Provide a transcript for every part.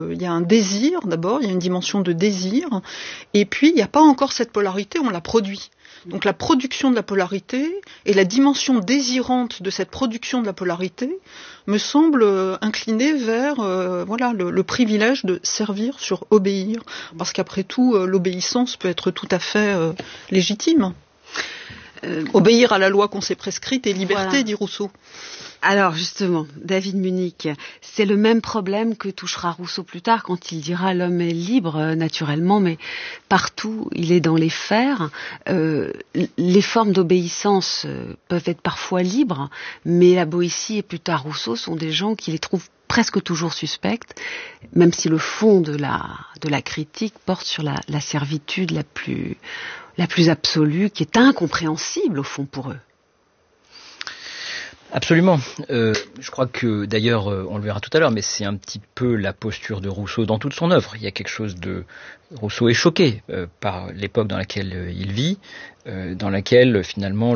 Il y a un désir, d'abord, il y a une dimension de désir, et puis il n'y a pas encore cette polarité, on la produit. Donc la production de la polarité et la dimension désirante de cette production de la polarité me semble incliner vers le privilège de servir sur obéir, parce qu'après tout, l'obéissance peut être tout à fait légitime. Obéir à la loi qu'on s'est prescrite est liberté, voilà. Dit Rousseau. Alors justement, David Munich, c'est le même problème que touchera Rousseau plus tard quand il dira l'homme est libre naturellement, mais partout il est dans les fers. Les formes d'obéissance peuvent être parfois libres, mais la Boétie et plus tard Rousseau sont des gens qui les trouvent presque toujours suspectes, même si le fond de la critique porte sur la servitude la plus absolue, qui est incompréhensible au fond pour eux. Absolument. Je crois que d'ailleurs, on le verra tout à l'heure, mais c'est un petit peu la posture de Rousseau dans toute son œuvre. Il y a quelque chose de... Rousseau est choqué par l'époque dans laquelle il vit, dans laquelle finalement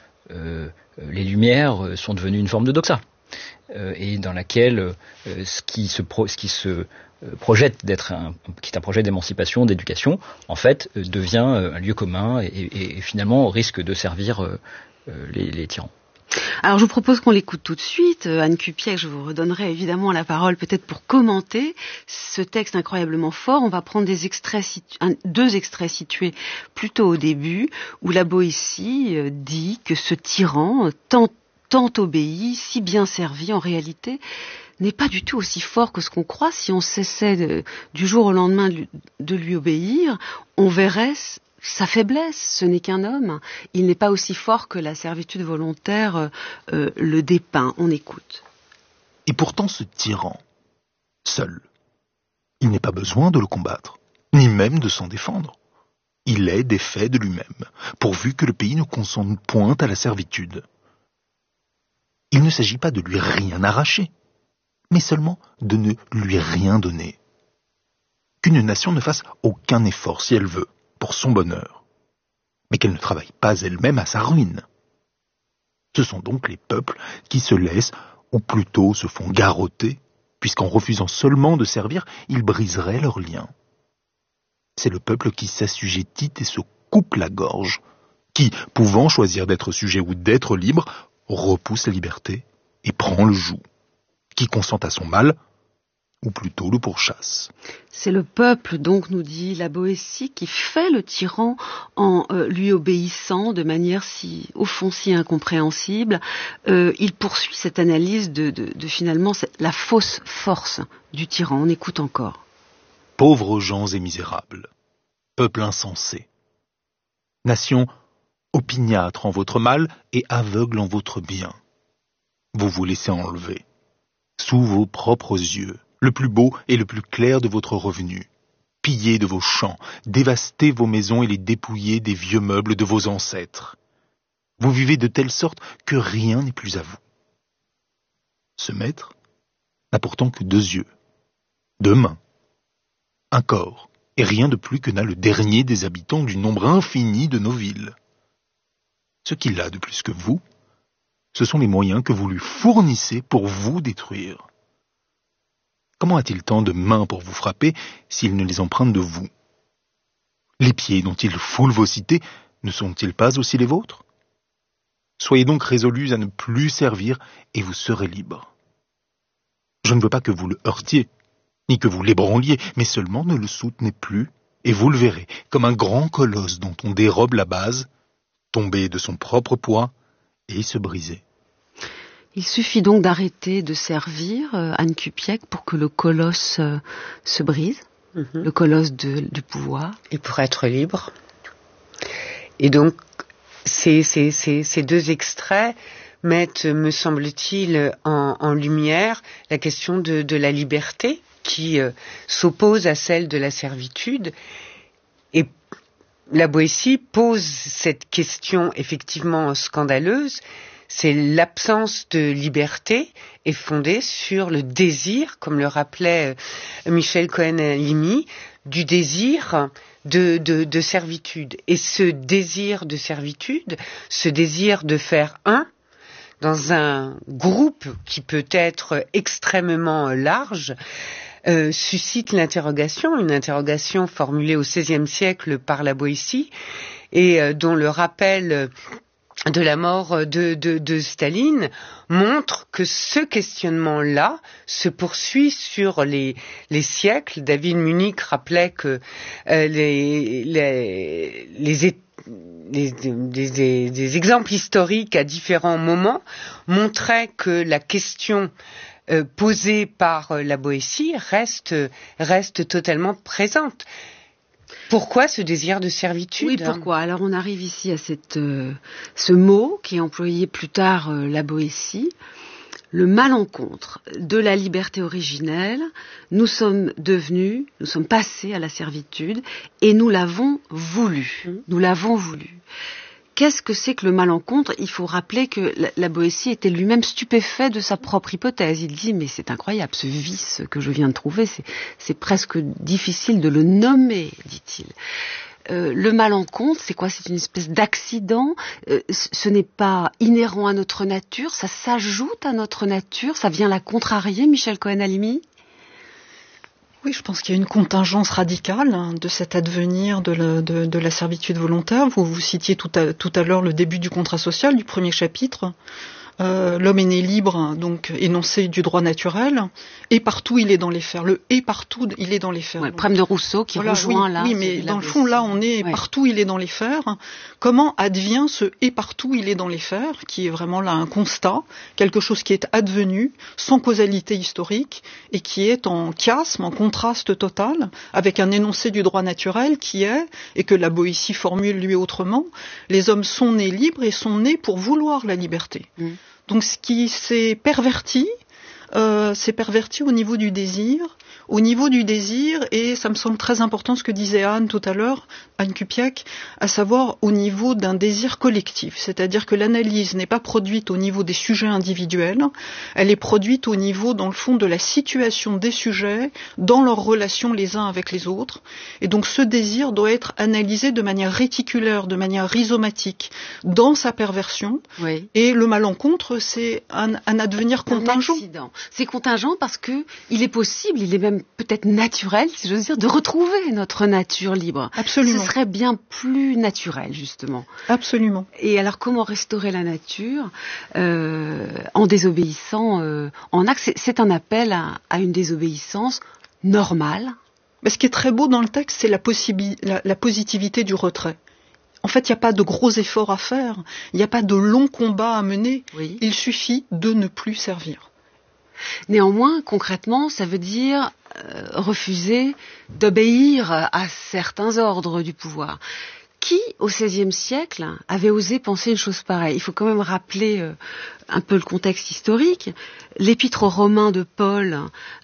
les Lumières sont devenues une forme de doxa, et dans laquelle ce qui se projette qui est un projet d'émancipation, d'éducation, en fait devient un lieu commun et finalement risque de servir les tyrans. Alors je vous propose qu'on l'écoute tout de suite. Anne Cupiec, je vous redonnerai évidemment la parole peut-être pour commenter ce texte incroyablement fort. On va prendre deux extraits situés plutôt au début, où la Boétie dit que ce tyran, tant obéi, si bien servi, en réalité, n'est pas du tout aussi fort que ce qu'on croit. Si on cessait du jour au lendemain de lui obéir, on verrait sa faiblesse. Ce n'est qu'un homme. Il n'est pas aussi fort que la servitude volontaire le dépeint. On écoute. Et pourtant ce tyran, seul, il n'est pas besoin de le combattre, ni même de s'en défendre. Il est défait de lui-même, pourvu que le pays ne consente point à la servitude. Il ne s'agit pas de lui rien arracher, mais seulement de ne lui rien donner. Qu'une nation ne fasse aucun effort, si elle veut, pour son bonheur, mais qu'elle ne travaille pas elle-même à sa ruine. Ce sont donc les peuples qui se laissent, ou plutôt se font garrotter, puisqu'en refusant seulement de servir, ils briseraient leurs liens. C'est le peuple qui s'assujettit et se coupe la gorge, qui, pouvant choisir d'être sujet ou d'être libre, repousse la liberté et prend le joug, qui consent à son mal, ou plutôt le pourchasse. C'est le peuple, donc, nous dit la Boétie, qui fait le tyran en lui obéissant de manière au fond si incompréhensible. Il poursuit cette analyse de finalement la fausse force du tyran. On écoute encore. Pauvres gens et misérables, peuple insensé, nation opiniâtre en votre mal et aveugle en votre bien, vous vous laissez enlever, sous vos propres yeux, le plus beau et le plus clair de votre revenu, piller de vos champs, dévaster vos maisons et les dépouiller des vieux meubles de vos ancêtres. Vous vivez de telle sorte que rien n'est plus à vous. Ce maître n'a pourtant que 2 yeux, 2 mains, un corps, et rien de plus que n'a le dernier des habitants du nombre infini de nos villes. Ce qu'il a de plus que vous, ce sont les moyens que vous lui fournissez pour vous détruire. Comment a-t-il tant de mains pour vous frapper s'il ne les emprunte de vous? Les pieds dont il foule vos cités ne sont-ils pas aussi les vôtres? Soyez donc résolus à ne plus servir et vous serez libres. Je ne veux pas que vous le heurtiez, ni que vous l'ébranliez, mais seulement ne le soutenez plus, et vous le verrez, comme un grand colosse dont on dérobe la base, tomber de son propre poids et se briser. Il suffit donc d'arrêter de servir, Anne Cupiec, pour que le colosse se brise, le colosse du pouvoir. Et pour être libre. Et donc, ces 2 extraits mettent, me semble-t-il, en lumière la question de la liberté qui s'oppose à celle de la servitude. Et la Boétie pose cette question effectivement scandaleuse. C'est l'absence de liberté est fondée sur le désir, comme le rappelait Michel Cohen-Halimi, du désir de servitude. Et ce désir de servitude, ce désir de faire un, dans un groupe qui peut être extrêmement large, suscite l'interrogation, une interrogation formulée au XVIe siècle par la Boétie et dont le rappel de la mort de Staline montre que ce questionnement-là se poursuit sur les siècles. David Munich rappelait que des exemples historiques à différents moments montraient que la question posée par la Boétie reste totalement présente. Pourquoi ce désir de servitude ? Oui, pourquoi ? Alors on arrive ici à ce mot qui est employé plus tard, la Boétie, le malencontre de la liberté originelle. Nous sommes passés à la servitude et nous l'avons voulu. Nous l'avons voulu. Qu'est-ce que c'est que le malencontre ? Il faut rappeler que la Boétie était lui-même stupéfait de sa propre hypothèse. Il dit, mais c'est incroyable, ce vice que je viens de trouver, c'est presque difficile de le nommer, dit-il. Le malencontre, c'est quoi ? C'est une espèce d'accident. Ce n'est pas inhérent à notre nature, ça s'ajoute à notre nature, ça vient la contrarier, Michel Cohen-Halimi ? Oui, je pense qu'il y a une contingence radicale de cet advenir de la servitude volontaire. Vous citiez tout à l'heure le début du contrat social, du premier chapitre. L'homme est né libre, donc énoncé du droit naturel, et partout il est dans les fers. Le et partout il est dans les fers. Ouais, le problème de Rousseau qui rejoint là. Oui, mais dans le fond là on est partout il est dans les fers. Comment advient ce et partout il est dans les fers, qui est vraiment là un constat, quelque chose qui est advenu sans causalité historique et qui est en chiasme, en contraste total avec un énoncé du droit naturel qui est, et que la Boétie formule lui autrement, les hommes sont nés libres et sont nés pour vouloir la liberté. Donc ce qui s'est perverti au niveau du désir, et ça me semble très important ce que disait Anne tout à l'heure, Anne Kupiec, à savoir au niveau d'un désir collectif. C'est-à-dire que l'analyse n'est pas produite au niveau des sujets individuels, elle est produite au niveau, dans le fond, de la situation des sujets dans leurs relations les uns avec les autres. Et donc ce désir doit être analysé de manière réticulaire, de manière rhizomatique, dans sa perversion. Oui. Et le malencontre, c'est un advenir contingent. Un accident. C'est contingent parce que il est possible, il est même peut-être naturel, si j'ose dire, de retrouver notre nature libre. Absolument. Ce serait bien plus naturel, justement. Absolument. Et alors, comment restaurer la nature en désobéissant en acte ? C'est un appel à une désobéissance normale. Mais ce qui est très beau dans le texte, c'est la positivité du retrait. En fait, il n'y a pas de gros efforts à faire, il n'y a pas de longs combats à mener, oui. Il suffit de ne plus servir. Néanmoins, concrètement, ça veut dire refuser d'obéir à certains ordres du pouvoir. Qui, au XVIe siècle, avait osé penser une chose pareille ? Il faut quand même rappeler un peu le contexte historique. L'épître aux Romains de Paul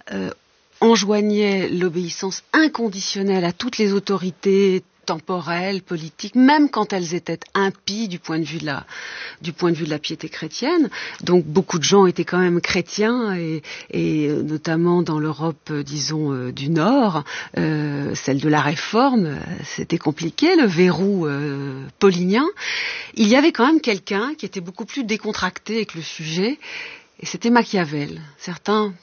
enjoignait l'obéissance inconditionnelle à toutes les autorités temporelles, politiques, même quand elles étaient impies du point de vue de la piété chrétienne. Donc beaucoup de gens étaient quand même chrétiens et notamment dans l'Europe, disons, du Nord, celle de la Réforme, c'était compliqué, le verrou paulinien. Il y avait quand même quelqu'un qui était beaucoup plus décontracté avec le sujet, et c'était Machiavel. Certains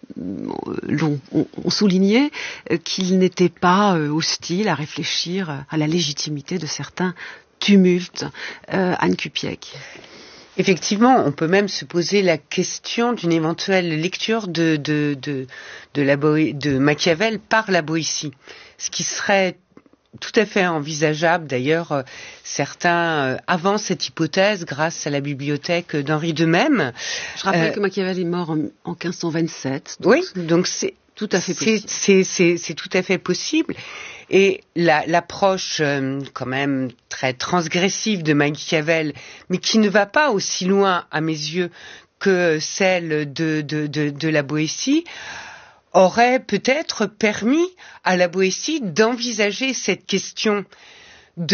ont souligné qu'il n'était pas hostile à réfléchir à la légitimité de certains tumultes. Anne Kupiec. Effectivement, on peut même se poser la question d'une éventuelle lecture de Machiavel par la Boétie, ce qui serait tout à fait envisageable. D'ailleurs, certains avancent cette hypothèse grâce à la bibliothèque d'Henri de Même. Je rappelle que Machiavel est mort en 1527. Donc oui, donc c'est tout à fait possible. C'est tout à fait possible. Et l'approche quand même très transgressive de Machiavel, mais qui ne va pas aussi loin à mes yeux que celle de la Boétie, aurait peut-être permis à la Boétie d'envisager cette question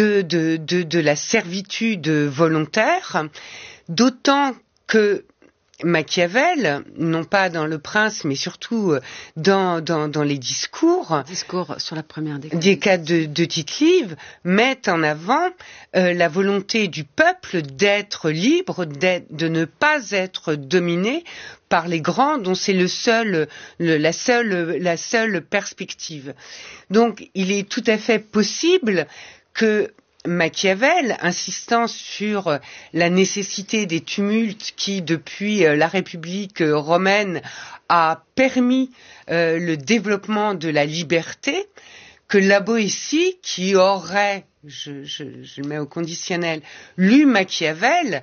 de la servitude volontaire, d'autant que Machiavel, non pas dans Le Prince, mais surtout dans les discours sur la première décade de Tite-Live, met en avant la volonté du peuple d'être libre, de ne pas être dominé par les grands dont c'est la seule perspective. Donc, il est tout à fait possible que Machiavel, insistant sur la nécessité des tumultes qui, depuis la République romaine, a permis le développement de la liberté, que la Boétie, qui aurait, je le mets au conditionnel, lu Machiavel,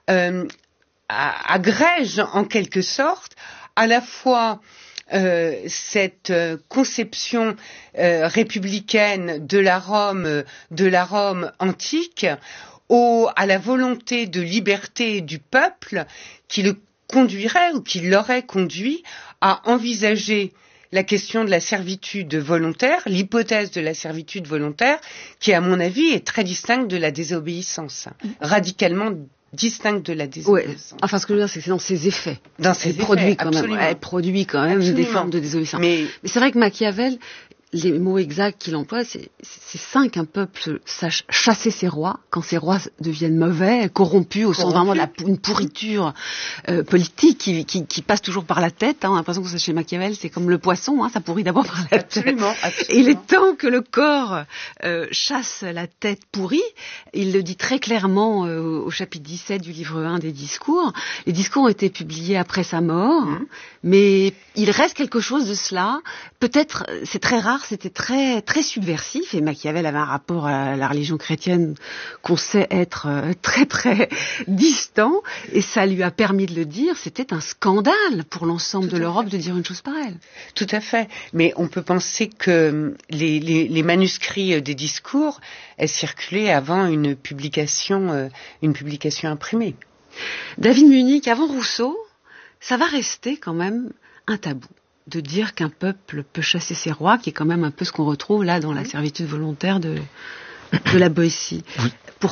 agrège en quelque sorte à la fois cette conception républicaine de la Rome antique à la volonté de liberté du peuple qui le conduirait ou qui l'aurait conduit à envisager la question de la servitude volontaire, l'hypothèse de la servitude volontaire, qui à mon avis est très distincte de la désobéissance, radicalement distincte de la désobéissance. Ouais. Enfin, ce que je veux dire, c'est que c'est dans ses effets. Dans ses effets, elle produit quand même des formes de désobéissance. Mais c'est vrai que Machiavel, les mots exacts qu'il emploie, c'est 5, un peuple sache chasser ses rois, quand ses rois deviennent mauvais, corrompus, au sens vraiment une pourriture politique qui passe toujours par la tête. On a l'impression que chez Machiavel, c'est comme le poisson, ça pourrit d'abord par la tête. Absolument. Et il est temps que le corps chasse la tête pourrie. Il le dit très clairement au chapitre 17 du livre 1 des discours. Les discours ont été publiés après sa mort, mais il reste quelque chose de cela. Peut-être, c'est très rare, c'était très, très subversif, et Machiavel avait un rapport à la religion chrétienne qu'on sait être très, très distant, et ça lui a permis de le dire. C'était un scandale pour l'ensemble de l'Europe de dire une chose pareille. Tout à fait. Mais on peut penser que les manuscrits des discours aient circulé avant une publication imprimée. David Munich, avant Rousseau, ça va rester quand même un tabou de dire qu'un peuple peut chasser ses rois, qui est quand même un peu ce qu'on retrouve là dans la servitude volontaire de la Boétie. Oui. Pourquoi ?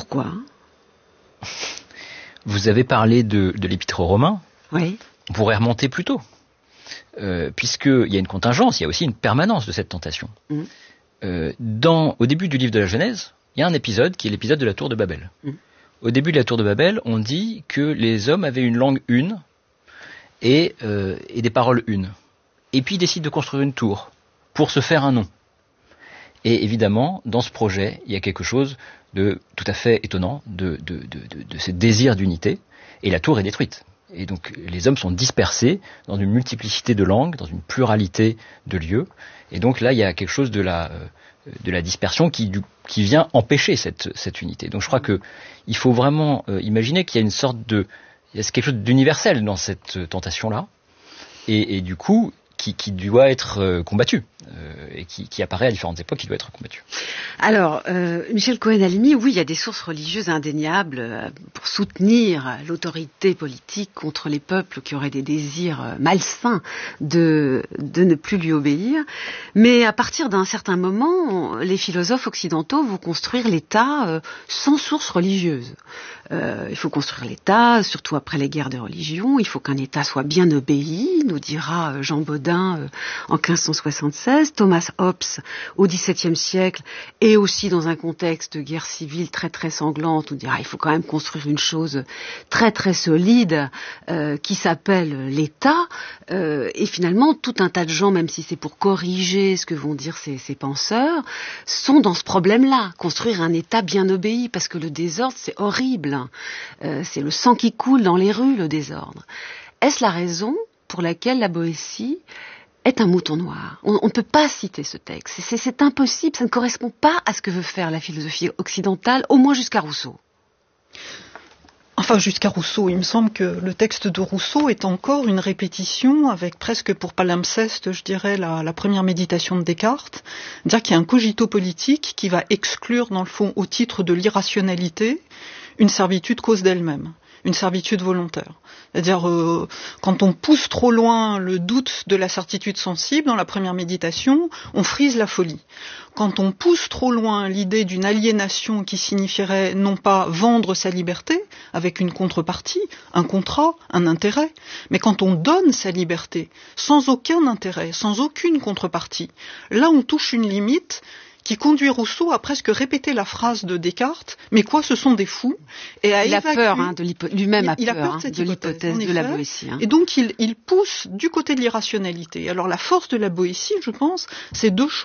Vous avez parlé de l'Épître aux Romains. Oui. On pourrait remonter plus tôt, puisqu'il y a une contingence, il y a aussi une permanence de cette tentation. Au début du livre de la Genèse, il y a un épisode qui est l'épisode de la tour de Babel. Au début de la tour de Babel, on dit que les hommes avaient une langue une et des paroles une. Et puis ils décident de construire une tour pour se faire un nom. Et évidemment, dans ce projet, il y a quelque chose de tout à fait étonnant de ce désir d'unité, et la tour est détruite. Et donc les hommes sont dispersés dans une multiplicité de langues, dans une pluralité de lieux, et donc là il y a quelque chose de la dispersion qui vient empêcher cette unité. Donc je crois que il faut vraiment imaginer qu'il y a il y a quelque chose d'universel dans cette tentation-là, et du coup qui doit être combattu, et qui apparaît à différentes époques, qui doit être combattu. Alors, Michel Cohen-Halimi, oui, il y a des sources religieuses indéniables pour soutenir l'autorité politique contre les peuples qui auraient des désirs malsains de ne plus lui obéir. Mais à partir d'un certain moment, les philosophes occidentaux vont construire l'État sans source religieuse. Il faut construire l'État, surtout après les guerres de religion. Il faut qu'un État soit bien obéi, nous dira Jean Bodin en 1576, Thomas Hobbes au XVIIe siècle, et aussi dans un contexte de guerre civile très très sanglante, nous dira il faut quand même construire une chose très très solide qui s'appelle l'État. Et finalement, tout un tas de gens, même si c'est pour corriger ce que vont dire ces penseurs, sont dans ce problème-là, construire un État bien obéi, parce que le désordre c'est horrible. C'est le sang qui coule dans les rues, le désordre. Est-ce la raison pour laquelle la Boétie est un mouton noir ? On ne peut pas citer ce texte. C'est impossible, ça ne correspond pas à ce que veut faire la philosophie occidentale, au moins jusqu'à Rousseau. Enfin, jusqu'à Rousseau, il me semble que le texte de Rousseau est encore une répétition, avec presque pour palimpseste, je dirais, la première méditation de Descartes, dire qu'il y a un cogito politique qui va exclure, dans le fond, au titre de l'irrationalité, une servitude cause d'elle-même. une servitude volontaire. C'est-à-dire, quand on pousse trop loin le doute de la certitude sensible, dans la première méditation, on frise la folie. Quand on pousse trop loin l'idée d'une aliénation qui signifierait non pas vendre sa liberté, avec une contrepartie, un contrat, un intérêt, mais quand on donne sa liberté, sans aucun intérêt, sans aucune contrepartie, là on touche une limite qui conduit Rousseau à presque répéter la phrase de Descartes, mais quoi, ce sont des fous, et à il évacuer... a peur lui-même a peur de l'hypothèse de la Boétie. Et donc il pousse du côté de l'irrationalité. Alors la force de la Boétie, je pense, c'est deux choses.